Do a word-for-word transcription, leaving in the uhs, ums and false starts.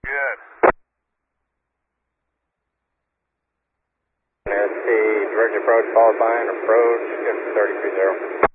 Good. That's the direct approach followed by an approach, thirty-three zero.